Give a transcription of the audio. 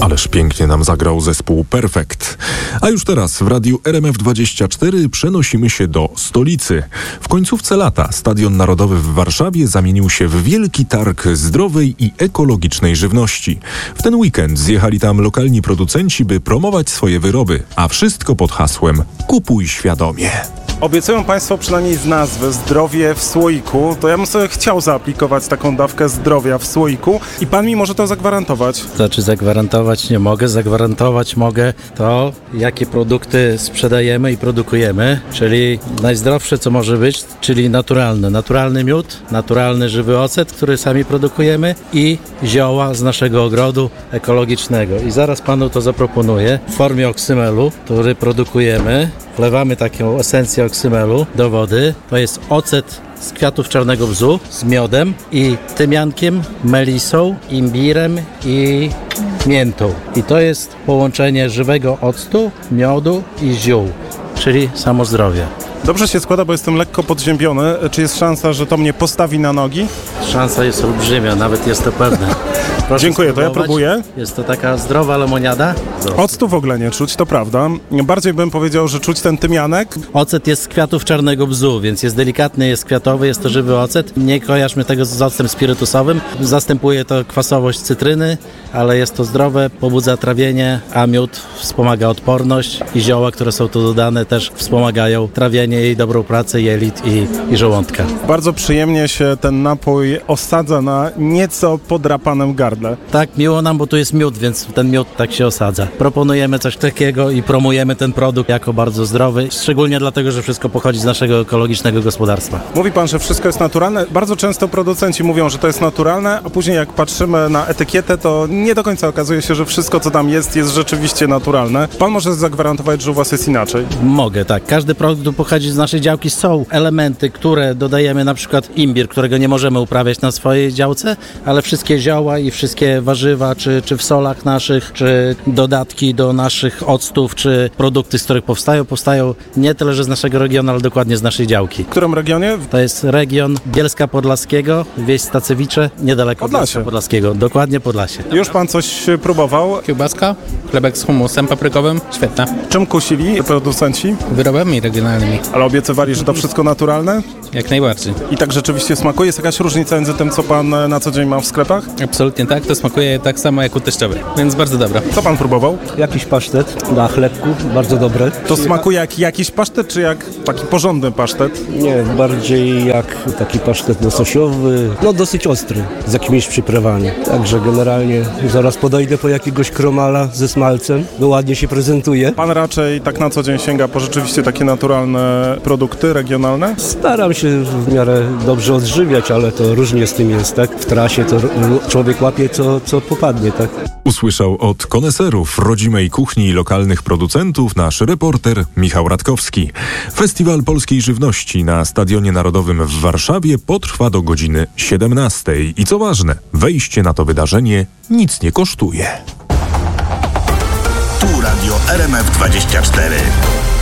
Ależ pięknie nam zagrał zespół Perfekt. A już teraz w radiu RMF24 przenosimy się do stolicy. W końcówce lata Stadion Narodowy w Warszawie zamienił się w wielki targ zdrowej i ekologicznej żywności. W ten weekend zjechali tam lokalni producenci, by promować swoje wyroby, a wszystko pod hasłem Kupuj świadomie. Obiecują Państwo przynajmniej z nazwy zdrowie w słoiku, to ja bym sobie chciał zaaplikować taką dawkę zdrowia w słoiku i Pan mi może to zagwarantować. Znaczy zagwarantować nie mogę, zagwarantować mogę to, jakie produkty sprzedajemy i produkujemy, czyli najzdrowsze co może być, czyli naturalne. Naturalny miód, naturalny żywy ocet, który sami produkujemy i zioła z naszego ogrodu ekologicznego. I zaraz Panu to zaproponuję w formie oksymelu, który produkujemy. Wlewamy taką esencję oksymelu do wody. To jest ocet z kwiatów czarnego bzu, z miodem i tymiankiem, melisą, imbirem i miętą. I to jest połączenie żywego octu, miodu i ziół, czyli samo zdrowie. Dobrze się składa, bo jestem lekko podziębiony. Czy jest szansa, że to mnie postawi na nogi? Szansa jest olbrzymia, nawet jest to pewne. Proszę Dziękuję, to ja próbuję. Jest to taka zdrowa lemoniada. Octu w ogóle nie czuć, to prawda. Bardziej bym powiedział, że czuć ten tymianek. Ocet jest z kwiatów czarnego bzu, więc jest delikatny, jest kwiatowy, jest to żywy ocet. Nie kojarzmy tego z octem spirytusowym. Zastępuje to kwasowość cytryny, ale jest to zdrowe, pobudza trawienie, a miód wspomaga odporność i zioła, które są tu dodane, też wspomagają trawienie i dobrą pracę jelit i żołądka. Bardzo przyjemnie się ten napój osadza na nieco podrapanym gardle. Tak, miło nam, bo tu jest miód, więc ten miód tak się osadza. Proponujemy coś takiego i promujemy ten produkt jako bardzo zdrowy, szczególnie dlatego, że wszystko pochodzi z naszego ekologicznego gospodarstwa. Mówi Pan, że wszystko jest naturalne. Bardzo często producenci mówią, że to jest naturalne, a później jak patrzymy na etykietę, to nie do końca okazuje się, że wszystko, co tam jest rzeczywiście naturalne. Pan może zagwarantować, że u Was jest inaczej? Mogę, tak. Każdy produkt pochodzi z naszej działki. Są elementy, które dodajemy, na przykład imbir, którego nie możemy uprawiać na swojej działce, ale wszystkie zioła i wszystkie warzywa, czy w solach naszych, czy dodatki do naszych octów, czy produkty, z których powstają nie tyle, że z naszego regionu, ale dokładnie z naszej działki. W którym regionie? To jest region Bielska Podlaskiego, wieś Stacewicze, niedaleko Bielska Podlaskiego. Dokładnie Podlasie. Już Pan coś próbował? Kiełbaska, chlebek z hummusem paprykowym, świetna. Czym kusili producenci? Wyrobami regionalnymi. Ale obiecywali, że to wszystko naturalne? Jak najbardziej. I tak rzeczywiście smakuje? Jest jakaś różnica między tym, co Pan na co dzień ma w sklepach? Absolutnie tak, to smakuje tak samo jak u teściowej, więc bardzo dobra. Co Pan próbował? Jakiś pasztet na chlebku, bardzo dobre. To smakuje jak jakiś pasztet, czy jak taki porządny pasztet? Nie, bardziej jak taki pasztet lososiowy, no dosyć ostry, z jakimiś przyprawami. Także generalnie zaraz podejdę po jakiegoś kromala ze smalcem, bo ładnie się prezentuje. Pan raczej tak na co dzień sięga po rzeczywiście takie naturalne produkty regionalne? Staram się w miarę dobrze odżywiać, ale to różnie z tym jest, tak? W trasie to człowiek łapie co popadnie, tak? Usłyszał od koneserów rodzimej kuchni i lokalnych producentów nasz reporter Michał Radkowski. Festiwal Polskiej Żywności na Stadionie Narodowym w Warszawie potrwa do godziny 17. I co ważne, wejście na to wydarzenie nic nie kosztuje. Tu Radio RMF24.